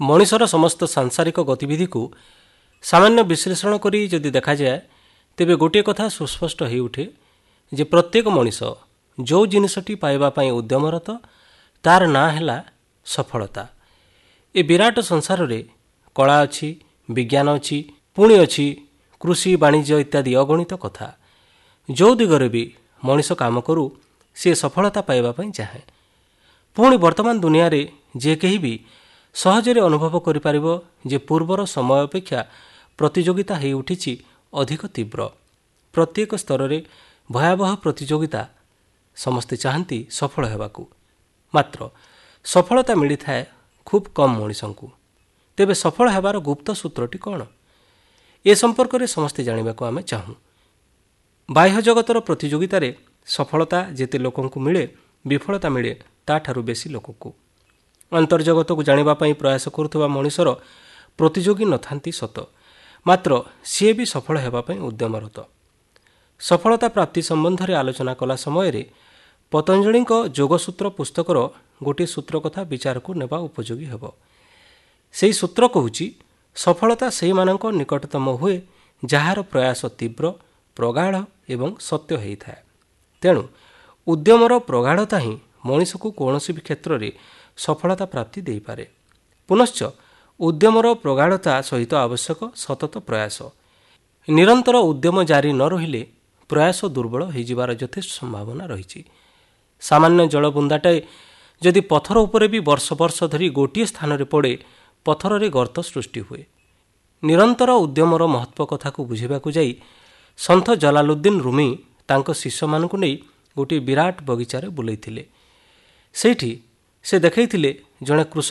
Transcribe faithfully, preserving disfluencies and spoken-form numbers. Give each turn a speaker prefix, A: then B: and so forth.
A: ମଣିଷର ସମସ୍ତ ସାଂସାରିକ ଗତିବିଧିକୁ ସାମାନ୍ୟ ବିଶ୍ଳେଷଣ କରି ଯଦି ଦେଖାଯାଏ ତେବେ ଗୋଟିଏ କଥା ସୁସ୍ପଷ୍ଟ ହୋଇଉଠେ ଯେ ପ୍ରତ୍ୟେକ ମଣିଷ ଯେଉଁ ଜିନିଷଟି ପାଇବା ପାଇଁ ଉଦ୍ୟମରତ ତାର ନାଁ ହେଲା ସଫଳତା। ଏ ବିରାଟ ସଂସାରରେ କଳା ଅଛି, ବିଜ୍ଞାନ ଅଛି, ପୁଣି ଅଛି କୃଷି, ବାଣିଜ୍ୟ ଇତ୍ୟାଦି ଅଗଣିତ କଥା। ଯେଉଁ ଦିଗରେ ବି ମଣିଷ କାମ କରୁ ସେ ସଫଳତା ପାଇବା ପାଇଁ ଚାହେଁ। ପୁଣି ବର୍ତ୍ତମାନ ଦୁନିଆରେ ଯେ କେହି ବି ସହଜରେ ଅନୁଭବ କରିପାରିବ ଯେ ପୂର୍ବର ସମୟ ଅପେକ୍ଷା ପ୍ରତିଯୋଗିତା ହୋଇଉଠିଛି ଅଧିକ ତୀବ୍ର। ପ୍ରତ୍ୟେକ ସ୍ତରରେ ଭୟାବହ ପ୍ରତିଯୋଗିତା। ସମସ୍ତେ ଚାହାନ୍ତି ସଫଳ ହେବାକୁ, ମାତ୍ର ସଫଳତା ମିଳିଥାଏ ଖୁବ୍ କମ୍ ମଣିଷଙ୍କୁ। ତେବେ ସଫଳ ହେବାର ଗୁପ୍ତ ସୂତ୍ରଟି କ'ଣ? ଏ ସମ୍ପର୍କରେ ସମସ୍ତେ ଜାଣିବାକୁ ଆମେ ଚାହୁଁ। ବାହ୍ୟ ଜଗତର ପ୍ରତିଯୋଗିତାରେ ସଫଳତା ଯେତେ ଲୋକଙ୍କୁ ମିଳେ, ବିଫଳତା ମିଳେ ତାଠାରୁ ବେଶୀ ଲୋକକୁ। ଅନ୍ତର୍ଜଗତକୁ ଜାଣିବା ପାଇଁ ପ୍ରୟାସ କରୁଥିବା ମଣିଷର ପ୍ରତିଯୋଗୀ ନଥାନ୍ତି ସତ, ମାତ୍ର ସିଏ ବି ସଫଳ ହେବା ପାଇଁ ଉଦ୍ୟମରତ। ସଫଳତା ପ୍ରାପ୍ତି ସମ୍ବନ୍ଧରେ ଆଲୋଚନା କଲା ସମୟରେ ପତଞ୍ଜଳିଙ୍କ ଯୋଗସୂତ୍ର ପୁସ୍ତକର ଗୋଟିଏ ସୂତ୍ର କଥା ବିଚାରକୁ ନେବା ଉପଯୋଗୀ ହେବ। ସେହି ସୂତ୍ର କହୁଛି, ସଫଳତା ସେହିମାନଙ୍କ ନିକଟତମ ହୁଏ ଯାହାର ପ୍ରୟାସ ତୀବ୍ର, ପ୍ରଗାଢ଼ ଏବଂ ସତ୍ୟ ହୋଇଥାଏ। ତେଣୁ ଉଦ୍ୟମର ପ୍ରଗାଢ଼ତା ହିଁ ମଣିଷକୁ କୌଣସି ବି କ୍ଷେତ୍ରରେ ସଫଳତା ପ୍ରାପ୍ତି ଦେଇପାରେ। ପୁନଶ୍ଚ ଉଦ୍ୟମର ପ୍ରଗାଢ଼ତା ସହିତ ଆବଶ୍ୟକ ସତତ ପ୍ରୟାସ। ନିରନ୍ତର ଉଦ୍ୟମ ଜାରି ନ ରହିଲେ ପ୍ରୟାସ ଦୁର୍ବଳ ହୋଇଯିବାର ଯଥେଷ୍ଟ ସମ୍ଭାବନା ରହିଛି। ସାମାନ୍ୟ ଜଳବୁନ୍ଦାଟାଏ ଯଦି ପଥର ଉପରେ ବି ବର୍ଷ ବର୍ଷ ଧରି ଗୋଟିଏ ସ୍ଥାନରେ ପଡ଼େ, ପଥରରେ ଗର୍ତ୍ତ ସୃଷ୍ଟି ହୁଏ। ନିରନ୍ତର ଉଦ୍ୟମର ମହତ୍ତ୍ୱ କଥାକୁ ବୁଝିବାକୁ ଯାଇ ସନ୍ଥ ଜଲାଲୁଦ୍ଦିନ ରୁମି ତାଙ୍କ ଶିଷ୍ୟମାନଙ୍କୁ ନେଇ ଗୋଟିଏ ବିରାଟ ବଗିଚାରେ ବୁଲେଇଥିଲେ। ସେଇଠି ସେ ଦେଖେଇଥିଲେ ଜଣେ କୃଷକ